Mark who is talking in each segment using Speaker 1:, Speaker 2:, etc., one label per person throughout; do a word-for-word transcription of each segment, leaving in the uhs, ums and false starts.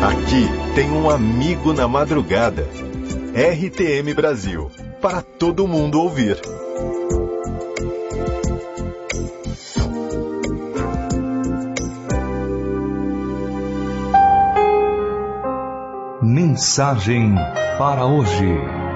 Speaker 1: Aqui tem um amigo na madrugada. R T M Brasil, para todo mundo ouvir.
Speaker 2: Mensagem para hoje.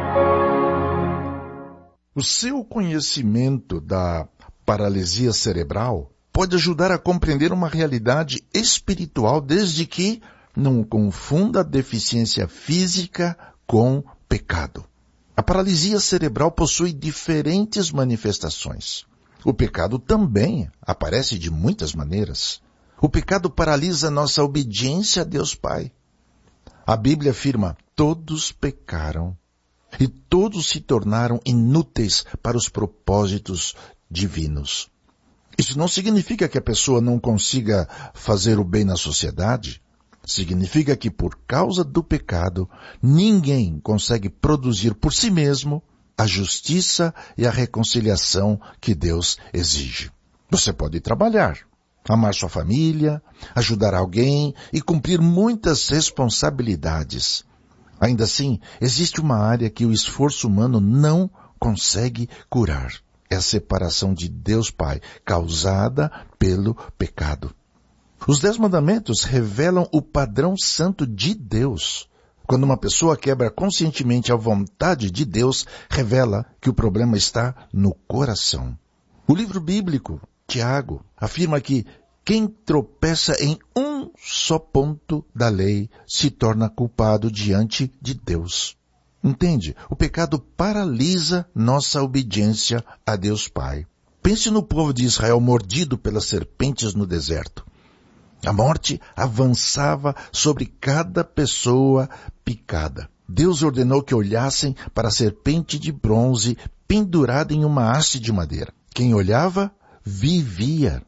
Speaker 3: O seu conhecimento da paralisia cerebral pode ajudar a compreender uma realidade espiritual desde que não confunda a deficiência física com pecado. A paralisia cerebral possui diferentes manifestações. O pecado também aparece de muitas maneiras. O pecado paralisa nossa obediência a Deus Pai. A Bíblia afirma: todos pecaram e todos se tornaram inúteis para os propósitos divinos. Isso não significa que a pessoa não consiga fazer o bem na sociedade. Significa que por causa do pecado, ninguém consegue produzir por si mesmo a justiça e a reconciliação que Deus exige. Você pode trabalhar, amar sua família, ajudar alguém e cumprir muitas responsabilidades. Ainda assim, existe uma área que o esforço humano não consegue curar. É a separação de Deus Pai, causada pelo pecado. Os Dez Mandamentos revelam o padrão santo de Deus. Quando uma pessoa quebra conscientemente a vontade de Deus, revela que o problema está no coração. O livro bíblico, Tiago, afirma que quem tropeça em um só ponto da lei se torna culpado diante de Deus. Entende? O pecado paralisa nossa obediência a Deus Pai. Pense no povo de Israel mordido pelas serpentes no deserto. A morte avançava sobre cada pessoa picada. Deus ordenou que olhassem para a serpente de bronze pendurada em uma haste de madeira. Quem olhava, vivia.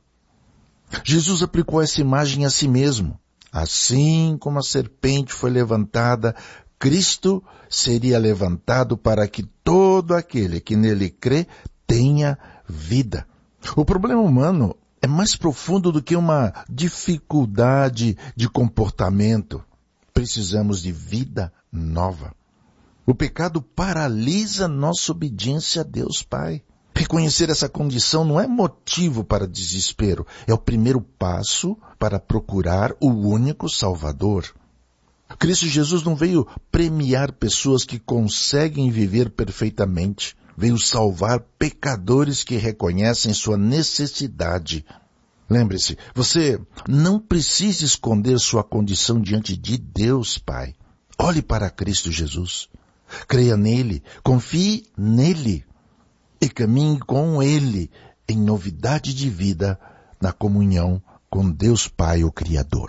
Speaker 3: Jesus aplicou essa imagem a si mesmo. Assim como a serpente foi levantada, Cristo seria levantado para que todo aquele que nele crê tenha vida. O problema humano é mais profundo do que uma dificuldade de comportamento. Precisamos de vida nova. O pecado paralisa nossa obediência a Deus Pai. Reconhecer essa condição não é motivo para desespero. É o primeiro passo para procurar o único Salvador. Cristo Jesus não veio premiar pessoas que conseguem viver perfeitamente. Veio salvar pecadores que reconhecem sua necessidade. Lembre-se, você não precisa esconder sua condição diante de Deus Pai. Olhe para Cristo Jesus. Creia nele, confie nele e caminhe com ele em novidade de vida na comunhão com Deus Pai, o Criador.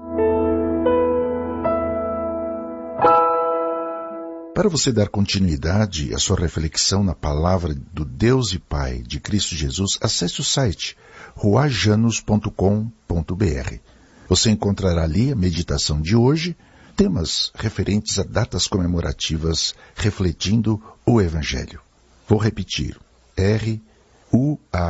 Speaker 3: Para você dar continuidade à sua reflexão na palavra do Deus e Pai de Cristo Jesus, acesse o site ruajanos ponto com ponto b r. Você encontrará ali a meditação de hoje, temas referentes a datas comemorativas refletindo o Evangelho. Vou repetir, R U A